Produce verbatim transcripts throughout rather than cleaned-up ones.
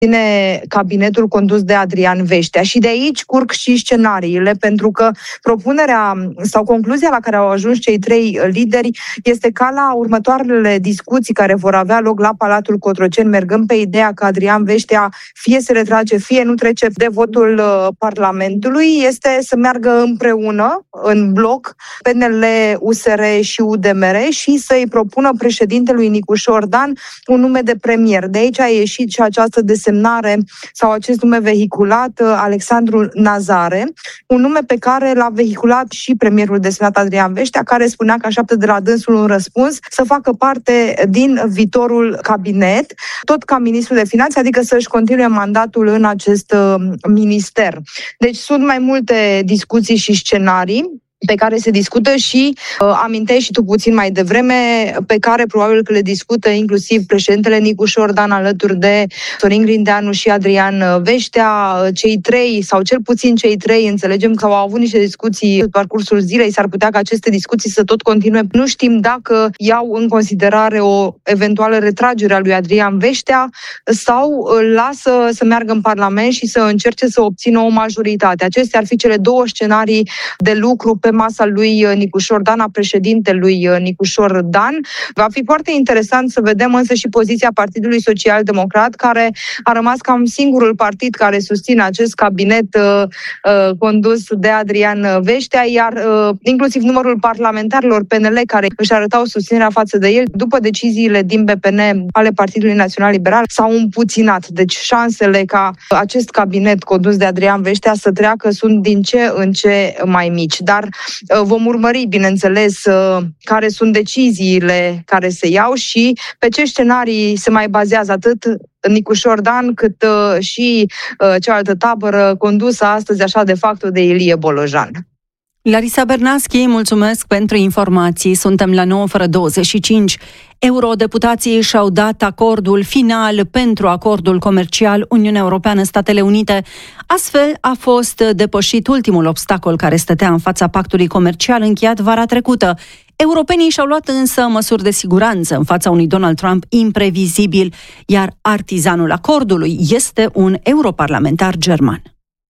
ține cabinetul condus de Adrian Veștea. Și de aici curg și scenariile, pentru că propunerea sau concluzia la care au ajuns cei trei lideri este ca la următoarele discuții care vor avea loc la Palatul Cotroceni, mergând pe ideea că Adrian Veștea fie se retrage, fie nu trece de votul Parlamentului, este să meargă împreună, în bloc, P N L, U S R și U D M R și să-i propună președintelui Nicușor Dan un nume de premier. De aici a ieșit și această desemnare sau acest nume vehiculat, Alexandru Nazare, un nume pe care l-a vehiculat și premierul desemnat Adrian Veștea, care spunea că așteaptă de la dânsul un răspuns să facă parte din viitorul cabinet, tot ca ministru de finanțe, adică să-și continue mandatul în acest minister. Deci sunt mai multe discuții și scenarii pe care se discută și uh, amintești și tu puțin mai devreme, pe care probabil că le discută inclusiv președintele Nicușor Dan alături de Sorin Grindeanu și Adrian Veștea. Cei trei, sau cel puțin cei trei, înțelegem că au avut niște discuții pe parcursul zilei, s-ar putea ca aceste discuții să tot continue. Nu știm dacă iau în considerare o eventuală retragere a lui Adrian Veștea sau îl lasă să meargă în Parlament și să încerce să obțină o majoritate. Acestea ar fi cele două scenarii de lucru pe masa lui Nicușor Dan, a președintelui Nicușor Dan. Va fi foarte interesant să vedem însă și poziția Partidului Social Democrat, care a rămas cam singurul partid care susține acest cabinet uh, uh, condus de Adrian Veștea, iar uh, inclusiv numărul parlamentarilor P N L care își arătau susținerea față de el, după deciziile din B P N ale Partidului Național Liberal, s-au împuținat. Deci șansele ca acest cabinet condus de Adrian Veștea să treacă sunt din ce în ce mai mici. Dar vom urmări, bineînțeles, care sunt deciziile care se iau și pe ce scenarii se mai bazează atât Nicușor Dan, cât și cealaltă tabără condusă astăzi așa de facto de Ilie Bolojan. Larisa Bernaschi, mulțumesc pentru informații. Suntem la nouă fără douăzeci și cinci. Eurodeputații și-au dat acordul final pentru acordul comercial Uniunea Europeană-Statele Unite. Astfel a fost depășit ultimul obstacol care stătea în fața pactului comercial încheiat vara trecută. Europenii și-au luat însă măsuri de siguranță în fața unui Donald Trump imprevizibil, iar artizanul acordului este un europarlamentar german.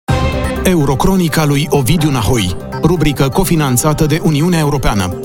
Eurocronica lui Ovidiu Nahoi, rubrică cofinanțată de Uniunea Europeană.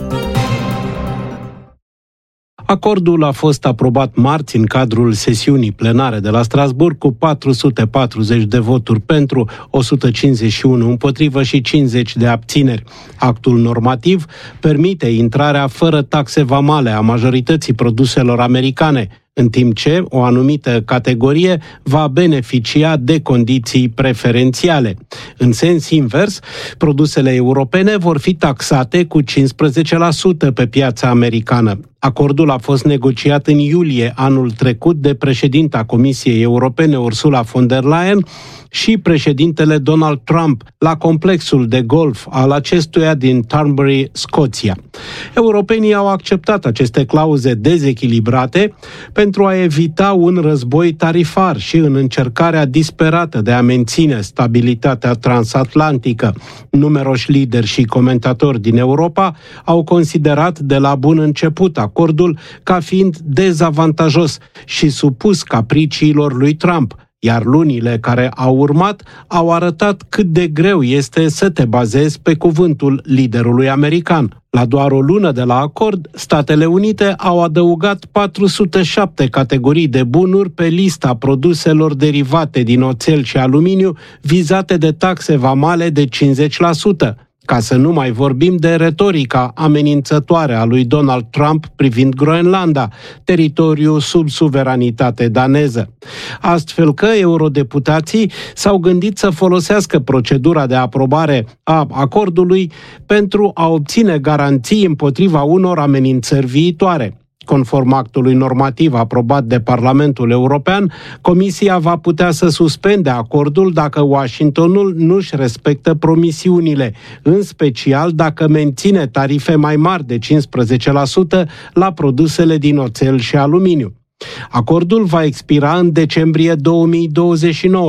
Acordul a fost aprobat marți în cadrul sesiunii plenare de la Strasbourg cu patru sute patruzeci de voturi pentru, o sută cincizeci și unu împotrivă și cincizeci de abțineri. Actul normativ permite intrarea fără taxe vamale a majorității produselor americane, în timp ce o anumită categorie va beneficia de condiții preferențiale. În sens invers, produsele europene vor fi taxate cu cincisprezece la sută pe piața americană. Acordul a fost negociat în iulie anul trecut de președinta Comisiei Europene Ursula von der Leyen și președintele Donald Trump la complexul de golf al acestuia din Turnberry, Scoția. Europenii au acceptat aceste clauze dezechilibrate pentru a evita un război tarifar și în încercarea disperată de a menține stabilitatea transatlantică. Numeroși lideri și comentatori din Europa au considerat de la bun început acordul ca fiind dezavantajos și supus capriciilor lui Trump, iar lunile care au urmat au arătat cât de greu este să te bazezi pe cuvântul liderului american. La doar o lună de la acord, Statele Unite au adăugat patru sute șapte categorii de bunuri pe lista produselor derivate din oțel și aluminiu vizate de taxe vamale de cincizeci la sută. Ca să nu mai vorbim de retorica amenințătoare a lui Donald Trump privind Groenlanda, teritoriu sub suveranitate daneză. Astfel că eurodeputații s-au gândit să folosească procedura de aprobare a acordului pentru a obține garanții împotriva unor amenințări viitoare. Conform actului normativ aprobat de Parlamentul European, Comisia va putea să suspende acordul dacă Washingtonul nu-și respectă promisiunile, în special dacă menține tarife mai mari de cincisprezece la sută la produsele din oțel și aluminiu. Acordul va expira în decembrie două mii douăzeci și nouă.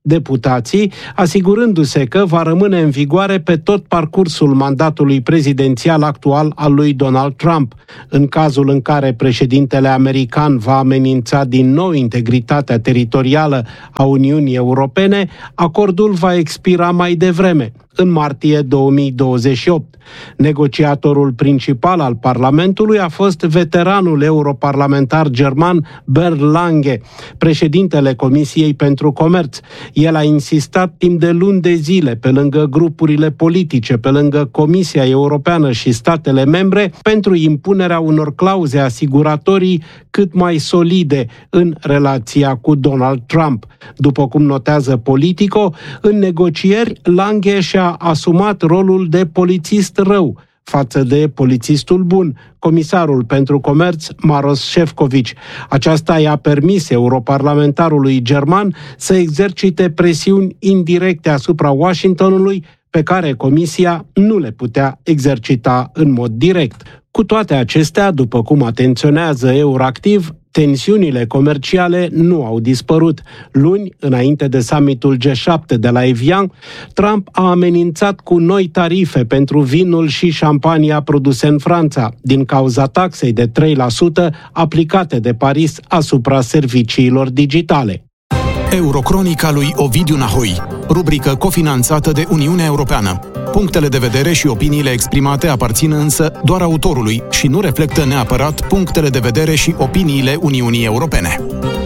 deputații, asigurându-se că va rămâne în vigoare pe tot parcursul mandatului prezidențial actual al lui Donald Trump. În cazul în care președintele american va amenința din nou integritatea teritorială a Uniunii Europene, acordul va expira mai devreme, în martie două mii douăzeci și opt. Negociatorul principal al Parlamentului a fost veteranul europarlamentar german Bernd Lange, președintele Comisiei pentru Comerț. El a insistat timp de luni de zile, pe lângă grupurile politice, pe lângă Comisia Europeană și statele membre, pentru impunerea unor clauze asiguratorii cât mai solide în relația cu Donald Trump. După cum notează Politico, în negocieri, Lange și-a asumat rolul de polițist rău față de polițistul bun, comisarul pentru comerț Maroš Šefčovič. Aceasta i-a permis europarlamentarului german să exercite presiuni indirecte asupra Washingtonului, pe care Comisia nu le putea exercita în mod direct. Cu toate acestea, după cum atenționează Euractiv, tensiunile comerciale nu au dispărut. Luni, înainte de summitul G șapte de la Evian, Trump a amenințat cu noi tarife pentru vinul și șampania produse în Franța, din cauza taxei de trei la sută aplicate de Paris asupra serviciilor digitale. Eurocronica lui Ovidiu Nahoi, rubrică cofinanțată de Uniunea Europeană. Punctele de vedere și opiniile exprimate aparțin însă doar autorului și nu reflectă neapărat punctele de vedere și opiniile Uniunii Europene.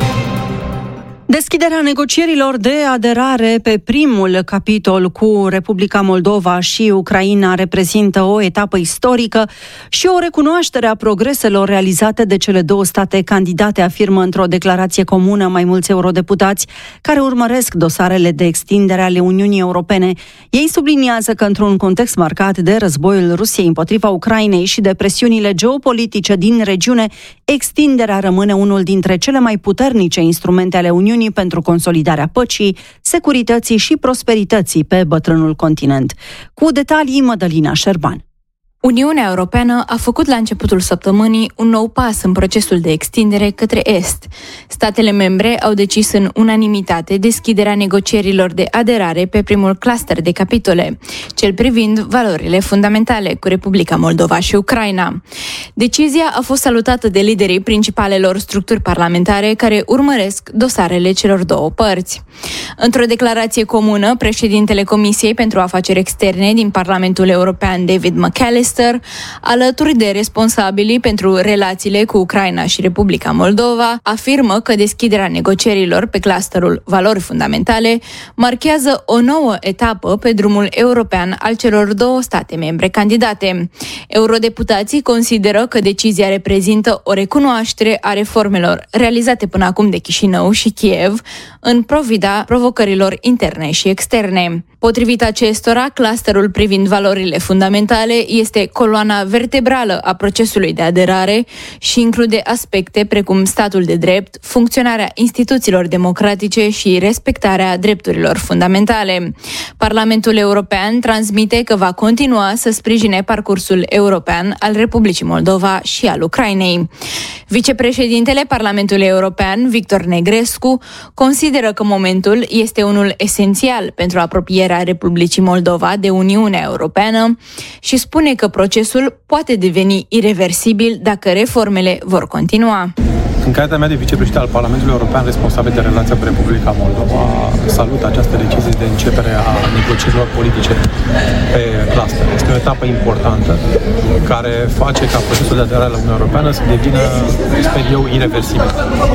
Deschiderea negocierilor de aderare pe primul capitol cu Republica Moldova și Ucraina reprezintă o etapă istorică și o recunoaștere a progreselor realizate de cele două state candidate, afirmă într-o declarație comună mai mulți eurodeputați care urmăresc dosarele de extindere ale Uniunii Europene. Ei subliniază că într-un context marcat de războiul Rusiei împotriva Ucrainei și de presiunile geopolitice din regiune, extinderea rămâne unul dintre cele mai puternice instrumente ale Uniunii pentru consolidarea păcii, securității și prosperității pe bătrânul continent. Cu detalii, Mădălina Șerban. Uniunea Europeană a făcut la începutul săptămânii un nou pas în procesul de extindere către Est. Statele membre au decis în unanimitate deschiderea negocierilor de aderare pe primul cluster de capitole, cel privind valorile fundamentale cu Republica Moldova și Ucraina. Decizia a fost salutată de liderii principalelor structuri parlamentare care urmăresc dosarele celor două părți. Într-o declarație comună, președintele Comisiei pentru Afaceri Externe din Parlamentul European, David McAllister, alături de responsabilii pentru relațiile cu Ucraina și Republica Moldova, afirmă că deschiderea negocierilor pe clusterul valori fundamentale marchează o nouă etapă pe drumul european al celor două state membre candidate. Eurodeputații consideră că decizia reprezintă o recunoaștere a reformelor realizate până acum de Chișinău și Kiev, în provida provocărilor interne și externe. Potrivit acestora, clusterul privind valorile fundamentale este coloana vertebrală a procesului de aderare și include aspecte precum statul de drept, funcționarea instituțiilor democratice și respectarea drepturilor fundamentale. Parlamentul European transmite că va continua să sprijine parcursul european al Republicii Moldova și al Ucrainei. Vicepreședintele Parlamentului European, Victor Negrescu, consideră că momentul este unul esențial pentru apropierea Republicii Moldova de Uniunea Europeană și spune că procesul poate deveni ireversibil dacă reformele vor continua. În calitatea mea de vicepreședinte al Parlamentului European responsabil de relația cu Republica Moldova, salut această decizie de începere a negocierilor politice pe cluster. Este o etapă importantă care face ca procesul de aderare la Uniunea Europeană să devină, sper eu, ireversibil.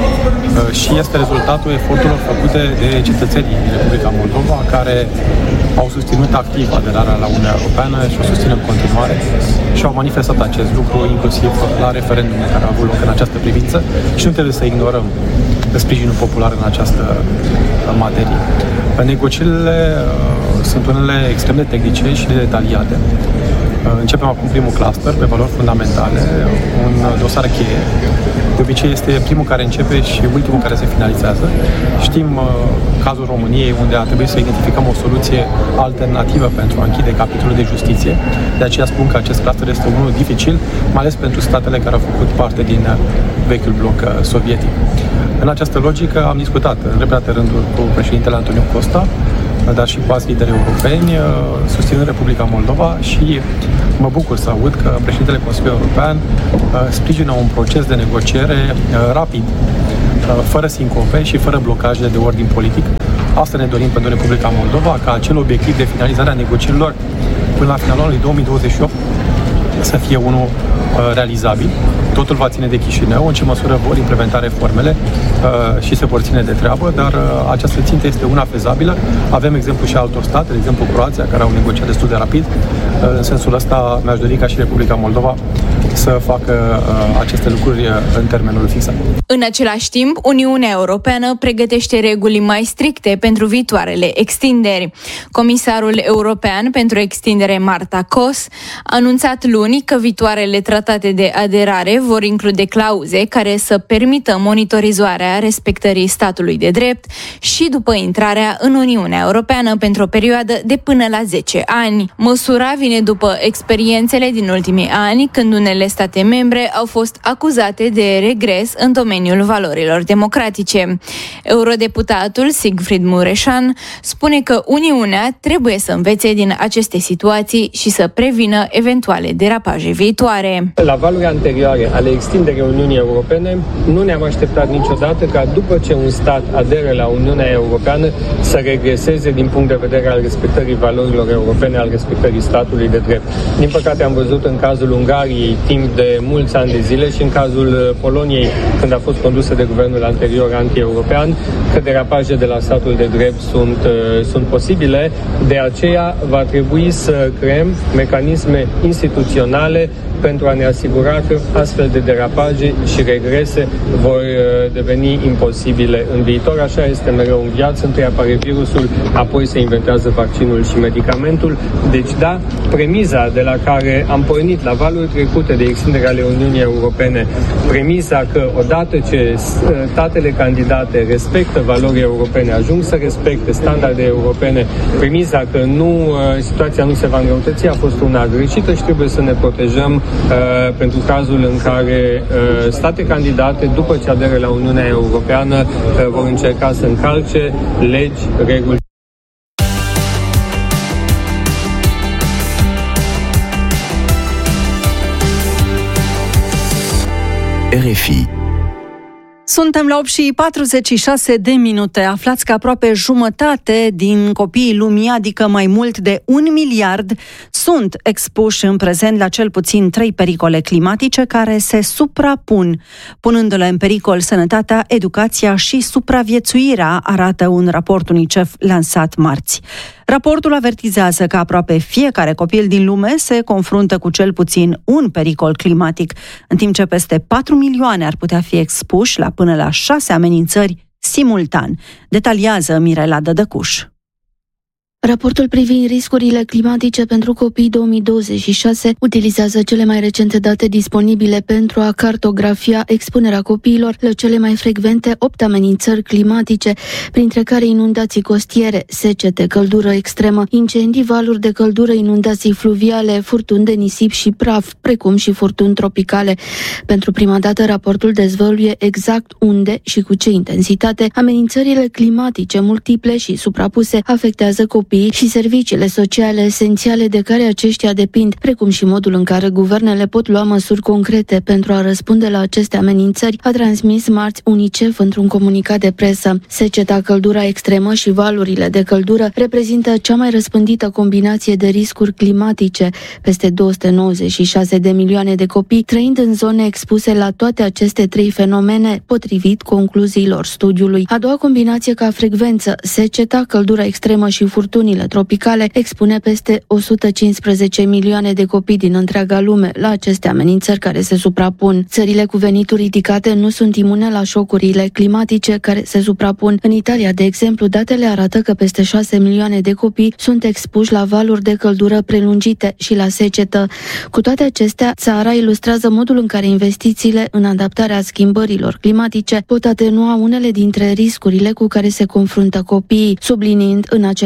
Și este rezultatul eforturilor făcute de cetățenii din Republica Moldova, care au susținut activ aderarea la Uniunea Europeană și o susțin în continuare și au manifestat acest lucru inclusiv la referendumul care a avut loc în această privință și nu trebuie să ignorăm sprijinul popular în această materie. Negocierile uh, sunt unele extrem de tehnice și de detaliate. Uh, începem acum primul cluster pe valori fundamentale, un dosar cheie. De obicei este primul care începe și ultimul care se finalizează. Știm uh, cazul României, unde a trebuit să identificăm o soluție alternativă pentru a închide capitolul de justiție. De aceea spun că acest cluster este unul dificil, mai ales pentru statele care au făcut parte din vechiul bloc uh, sovietic. În această logică am discutat în repetate rânduri cu președintele Antonio Costa, dar și cu alți lideri europeni, susținând Republica Moldova și mă bucur să aud că președintele Consiliului European sprijină un proces de negociere rapid, fără sincope și fără blocaje de ordin politic. Asta ne dorim pentru Republica Moldova, ca acel obiectiv de finalizare a negocierilor până la finalul anului două mii douăzeci și opt să fie unul realizabil. Totul va ține de Chișinău, în ce măsură vor implementa reformele uh, și se vor ține de treabă, dar uh, această țintă este una fezabilă. Avem exemplu și altor state, de exemplu Croația, care au negociat destul de rapid. Uh, în sensul ăsta mi-aș dori ca și Republica Moldova să facă uh, aceste lucruri în termenul fixat. În același timp, Uniunea Europeană pregătește reguli mai stricte pentru viitoarele extinderi. Comisarul european pentru extindere Marta Kos a anunțat luni că viitoarele tratate de aderare vor include clauze care să permită monitorizarea respectării statului de drept și după intrarea în Uniunea Europeană pentru o perioadă de până la zece ani. Măsura vine după experiențele din ultimii ani, când unele state membre au fost acuzate de regres în domeniul valorilor democratice. Eurodeputatul Siegfried Mureșan spune că Uniunea trebuie să învețe din aceste situații și să prevină eventuale derapaje viitoare. La valuri anterioare ale extinderii Uniunii Europene, nu ne-am așteptat niciodată ca după ce un stat aderă la Uniunea Europeană să regreseze din punct de vedere al respectării valorilor europene, al respectării statului de drept. Din păcate am văzut în cazul Ungariei timp de mulți ani de zile și în cazul Poloniei, când a fost condusă de guvernul anterior anti-european, că derapaje de la statul de drept sunt, sunt posibile. De aceea va trebui să creăm mecanisme instituționale pentru a ne asigura că astfel de derapaje și regrese vor deveni imposibile în viitor. Așa este mereu în viață, întâi apare virusul, apoi se inventează vaccinul și medicamentul. Deci da, premiza de la care am pornit la valuri trecute de extindere ale Uniunii Europene, premiza că odată ce statele candidate respectă valori europene, ajung să respecte standarde europene, premiza că nu, situația nu se va înrăutăți a fost una greșită și trebuie să ne protejăm Uh, pentru cazul în care uh, state candidate, după ce aderă la Uniunea Europeană, uh, vor încerca să încalce legi, reguli. R F I. Suntem la opt și patruzeci și șase de minute. Aflați că aproape jumătate din copiii lumii, adică mai mult de un miliard, sunt expuși în prezent la cel puțin trei pericole climatice care se suprapun, punându-le în pericol sănătatea, educația și supraviețuirea, arată un raport UNICEF lansat marți. Raportul avertizează că aproape fiecare copil din lume se confruntă cu cel puțin un pericol climatic, în timp ce peste patru milioane ar putea fi expuși la până la șase amenințări simultan, detaliază Mirela Dădăcuș. Raportul privind riscurile climatice pentru copii două mii douăzeci și șase utilizează cele mai recente date disponibile pentru a cartografia expunerea copiilor la cele mai frecvente opt amenințări climatice, printre care inundații costiere, secete, căldură extremă, incendii, valuri de căldură, inundații fluviale, furtuni de nisip și praf, precum și furtuni tropicale. Pentru prima dată, raportul dezvăluie exact unde și cu ce intensitate amenințările climatice multiple și suprapuse afectează copiii și serviciile sociale esențiale de care aceștia depind, precum și modul în care guvernele pot lua măsuri concrete pentru a răspunde la aceste amenințări, a transmis marți UNICEF într-un comunicat de presă. Seceta, căldura extremă și valurile de căldură reprezintă cea mai răspândită combinație de riscuri climatice. Peste două sute nouăzeci și șase de milioane de copii trăind în zone expuse la toate aceste trei fenomene, potrivit concluziilor studiului. A doua combinație ca frecvență, seceta, căldura extremă și furtunile tropicale, expune peste o sută cincisprezece milioane de copii din întreaga lume la aceste amenințări care se suprapun. Țările cu venituri ridicate nu sunt imune la șocurile climatice care se suprapun. În Italia, de exemplu, datele arată că peste șase milioane de copii sunt expuși la valuri de căldură prelungite și la secetă. Cu toate acestea, țara ilustrează modul în care investițiile în adaptarea schimbărilor climatice pot atenua unele dintre riscurile cu care se confruntă copiii, subliniind în același timp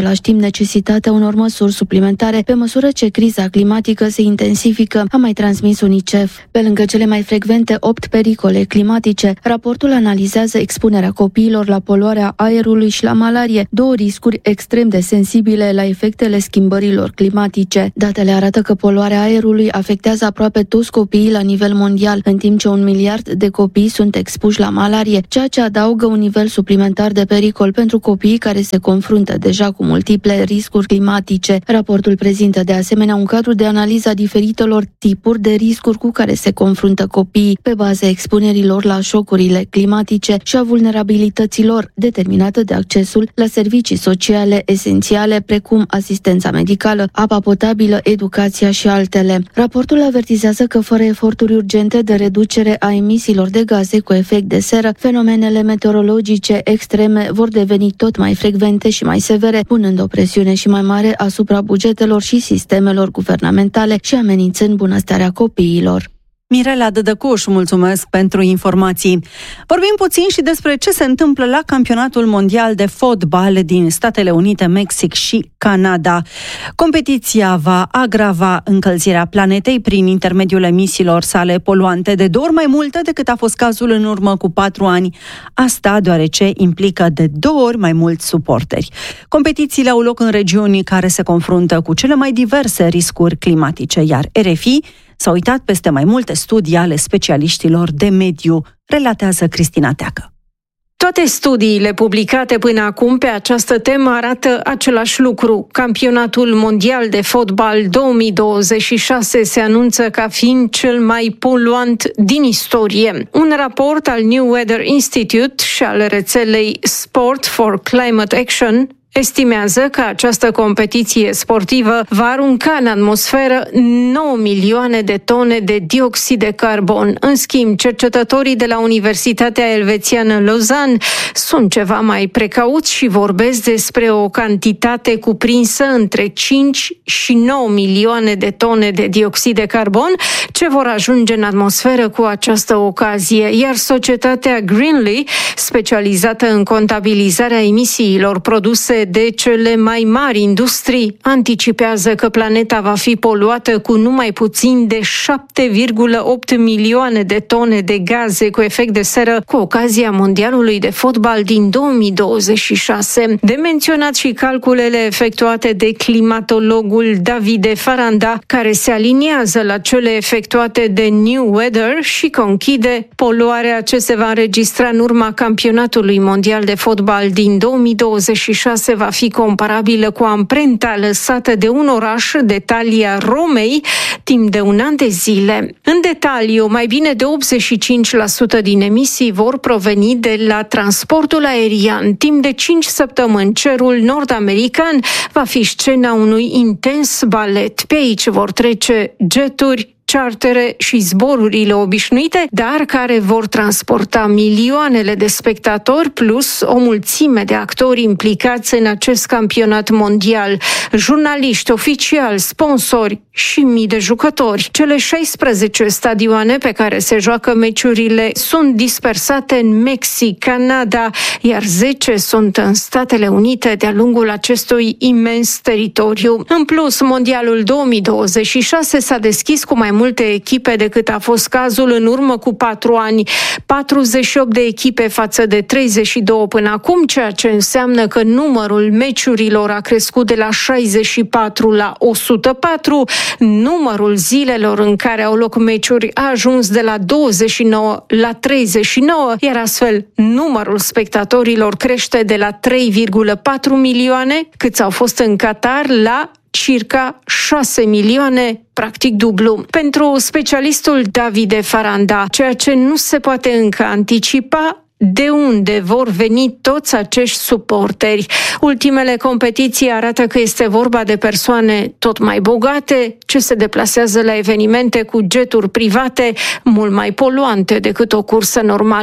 necesitatea unor măsuri suplimentare pe măsură ce criza climatică se intensifică, a mai transmis UNICEF. Pe lângă cele mai frecvente opt pericole climatice, raportul analizează expunerea copiilor la poluarea aerului și la malarie, două riscuri extrem de sensibile la efectele schimbărilor climatice. Datele arată că poluarea aerului afectează aproape toți copiii la nivel mondial, în timp ce un miliard de copii sunt expuși la malarie, ceea ce adaugă un nivel suplimentar de pericol pentru copiii care se confruntă deja cu multiple riscuri climatice. Raportul prezintă de asemenea un cadru de analiză a diferitelor tipuri de riscuri cu care se confruntă copiii, pe baza expunerilor la șocurile climatice și a vulnerabilităților, determinată de accesul la servicii sociale esențiale, precum asistența medicală, apa potabilă, educația și altele. Raportul avertizează că fără eforturi urgente de reducere a emisiilor de gaze cu efect de seră, fenomenele meteorologice extreme vor deveni tot mai frecvente și mai severe, punând o presiune și mai mare asupra bugetelor și sistemelor guvernamentale și amenințând bunăstarea copiilor. Mirela Dădăcuș, mulțumesc pentru informații. Vorbim puțin și despre ce se întâmplă la campionatul mondial de fotbal din Statele Unite, Mexic și Canada. Competiția va agrava încălzirea planetei prin intermediul emisiilor sale poluante de două ori mai multe decât a fost cazul în urmă cu patru ani. Asta deoarece implică de două ori mai mulți suporteri. Competițiile au loc în regiuni care se confruntă cu cele mai diverse riscuri climatice, iar R F I s-a uitat peste mai multe studii ale specialiștilor de mediu, relatează Cristina Teacă. Toate studiile publicate până acum pe această temă arată același lucru. Campionatul mondial de fotbal două mii douăzeci și șase se anunță ca fiind cel mai poluant din istorie. Un raport al New Weather Institute și al rețelei Sport for Climate Action estimează că această competiție sportivă va arunca în atmosferă nouă milioane de tone de dioxid de carbon. În schimb, cercetătorii de la Universitatea Elvețiană Lausanne sunt ceva mai precauți și vorbesc despre o cantitate cuprinsă între cinci și nouă milioane de tone de dioxid de carbon ce vor ajunge în atmosferă cu această ocazie. Iar societatea Greenly, specializată în contabilizarea emisiilor produse de cele mai mari industrii, anticipează că planeta va fi poluată cu numai puțin de șapte virgulă opt milioane de tone de gaze cu efect de seră cu ocazia mondialului de fotbal din două mii douăzeci și șase. De menționat și calculele efectuate de climatologul Davide Faranda, care se aliniază la cele efectuate de New Weather și conchide: poluarea ce se va înregistra în urma campionatului mondial de fotbal din două mii douăzeci și șase va fi comparabilă cu amprenta lăsată de un oraș de talia Romei timp de un an de zile. În detaliu, mai bine de optzeci și cinci la sută din emisii vor proveni de la transportul aerian. Timp de cinci săptămâni, cerul nord-american va fi scena unui intens balet. Pe aici vor trece jeturi, chartere și zborurile obișnuite, dar care vor transporta milioanele de spectatori plus o mulțime de actori implicați în acest campionat mondial, jurnaliști, oficiali, sponsori și mii de jucători. Cele șaisprezece stadioane pe care se joacă meciurile sunt dispersate în Mexic, Canada, iar zece sunt în Statele Unite de-a lungul acestui imens teritoriu. În plus, mondialul două mii douăzeci și șase s-a deschis cu mai multe echipe decât a fost cazul în urmă cu patru ani. patruzeci și opt de echipe față de treizeci și două până acum, ceea ce înseamnă că numărul meciurilor a crescut de la șaizeci și patru la o sută patru, numărul zilelor în care au loc meciuri a ajuns de la douăzeci și nouă la treizeci și nouă, iar astfel numărul spectatorilor crește de la trei virgulă patru milioane, câți au fost în Qatar, la circa șase milioane, practic dublu. Pentru specialistul Davide Faranda, ceea ce nu se poate încă anticipa, de unde vor veni toți acești suporteri. Ultimele competiții arată că este vorba de persoane tot mai bogate, ce se deplasează la evenimente cu jeturi private mult mai poluante decât o cursă normală.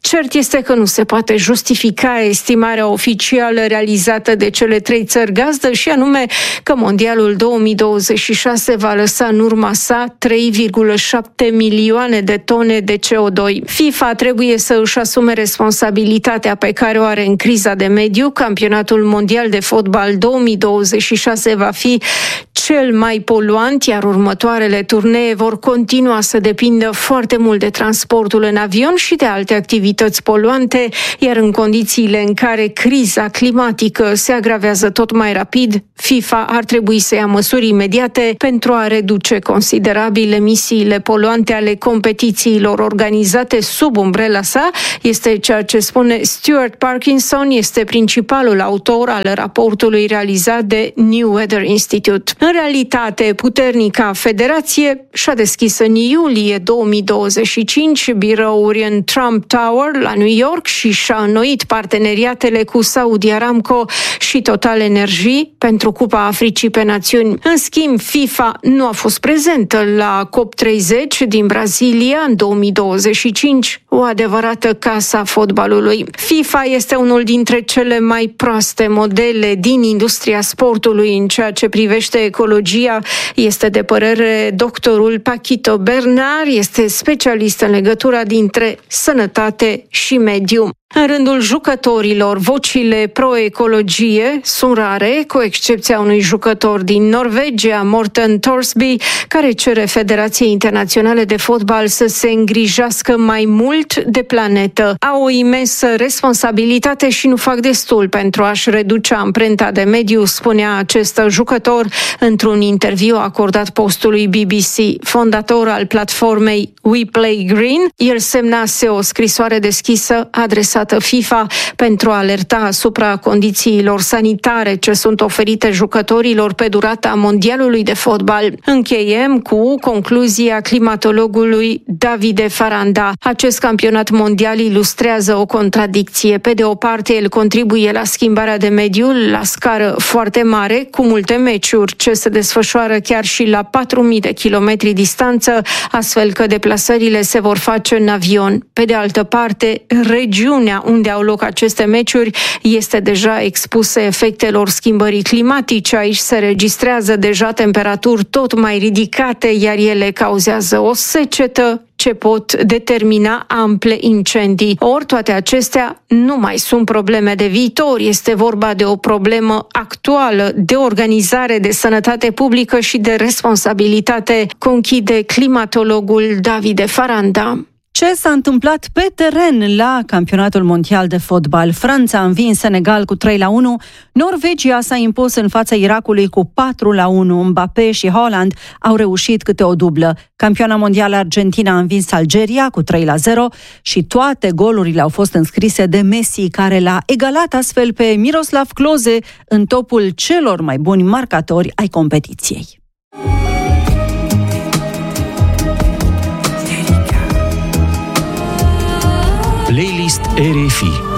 Cert este că nu se poate justifica estimarea oficială realizată de cele trei țări gazdă și anume că Mondialul două mii douăzeci și șase va lăsa în urma sa trei virgulă șapte milioane de tone de C O doi. FIFA trebuie să își asume responsabilitatea pe care o are în criza de mediu. Campionatul mondial de fotbal două mii douăzeci și șase va fi cel mai poluant, iar următoarele turnee vor continua să depindă foarte mult de transportul în avion și de alte activități poluante, iar în condițiile în care criza climatică se agravează tot mai rapid, FIFA ar trebui să ia măsuri imediate pentru a reduce considerabil emisiile poluante ale competițiilor organizate sub umbrela sa. Este ceea ce spune Stuart Parkinson, este principalul autor al raportului realizat de New Weather Institute. În realitate, puternica federație și-a deschis în iulie două mii douăzeci și cinci birouri în Trump Tower la New York și și-a înnoit parteneriatele cu Saudi Aramco și Total Energy pentru Cupa Africii pe Națiuni. În schimb, FIFA nu a fost prezentă la COP treizeci din Brazilia în două mii douăzeci și cinci, o adevărată casa fotbalului. FIFA este unul dintre cele mai proaste modele din industria sportului în ceea ce privește ecologia, este de părere doctorul Paquito Bernard, este specialist în legătura dintre sănătate și mediu. În rândul jucătorilor, vocile pro-ecologie sunt rare, cu excepția unui jucător din Norvegia, Morten Thorsby, care cere Federației Internaționale de Fotbal să se îngrijească mai mult de planetă. Au o imensă responsabilitate și nu fac destul pentru a-și reduce amprenta de mediu, spunea acest jucător într-un interviu acordat postului B B C. Fondator al platformei We Play Green, el semnase o scrisoare deschisă adresată FIFA pentru a alerta asupra condițiilor sanitare ce sunt oferite jucătorilor pe durata mondialului de fotbal. Încheiem cu concluzia climatologului Davide Faranda. Acest campionat mondial ilustrează o contradicție. Pe de o parte, el contribuie la schimbarea de mediu la scară foarte mare, cu multe meciuri ce se desfășoară chiar și la patru mii de kilometri distanță, astfel că deplasările se vor face în avion. Pe de altă parte, regiunea unde au loc aceste meciuri este deja expusă efectelor schimbării climatice. Aici se registrează deja temperaturi tot mai ridicate, iar ele cauzează o secetă ce pot determina ample incendii. Ori toate acestea nu mai sunt probleme de viitor, este vorba de o problemă actuală de organizare, de sănătate publică și de responsabilitate, conchide climatologul Davide Faranda. Ce s-a întâmplat pe teren la campionatul mondial de fotbal? Franța a învins Senegal cu trei la unu, Norvegia s-a impus în fața Irakului cu patru la unu, Mbappé și Haaland au reușit câte o dublă. Campioana mondială Argentina a învins Algeria cu trei la zero și toate golurile au fost înscrise de Messi, care l-a egalat astfel pe Miroslav Klose în topul celor mai buni marcatori ai competiției. Playlist R F I